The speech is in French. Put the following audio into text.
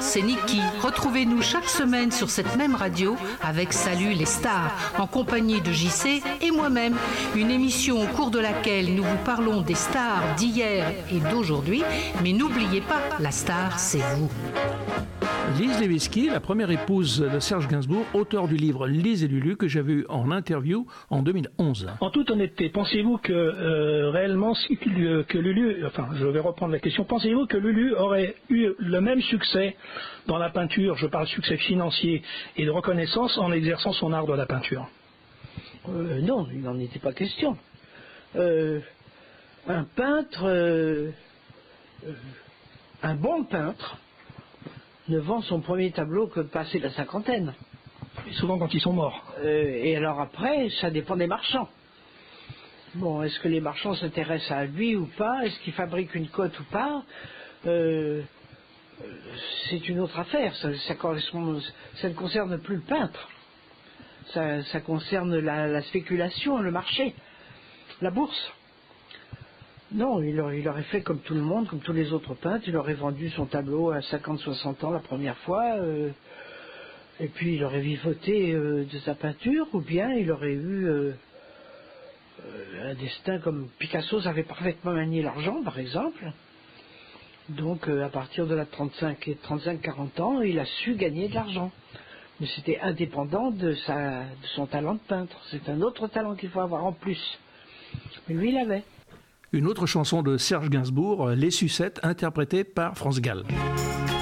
c'est Niki. Retrouvez-nous chaque semaine sur cette même radio avec Salut les stars, en compagnie de JC et moi-même. Une émission au cours de laquelle nous vous parlons des stars d'hier et d'aujourd'hui. Mais n'oubliez pas, la star, c'est vous. Lise Lewinsky, la première épouse de Serge Gainsbourg, auteur du livre Lise et Lulu, que j'avais eu en interview en 2011. En toute honnêteté, pensez-vous que réellement, que Lulu, enfin je vais reprendre la question, pensez-vous que Lulu aurait eu le même succès dans la peinture, je parle succès financier et de reconnaissance, en exerçant son art de la peinture? Non, il n'en était pas question. Un peintre, un bon peintre, ne vend son premier tableau que passé la cinquantaine. Et souvent quand ils sont morts. Et alors après, ça dépend des marchands. Bon, est-ce que les marchands s'intéressent à lui ou pas? Est-ce qu'ils fabriquent une cote ou pas? C'est une autre affaire. Ça ne concerne plus le peintre. Ça concerne la spéculation, le marché, la bourse. Non, il aurait fait comme tout le monde, comme tous les autres peintres. Il aurait vendu son tableau à 50-60 ans la première fois, et puis il aurait vivoté de sa peinture, ou bien il aurait eu un destin comme Picasso savait parfaitement manier l'argent, par exemple. Donc à partir de la 35-40 ans, il a su gagner de l'argent. Mais c'était indépendant de son talent de peintre. C'est un autre talent qu'il faut avoir en plus. Mais lui, il l'avait. Une autre chanson de Serge Gainsbourg, Les Sucettes, interprétée par France Gall.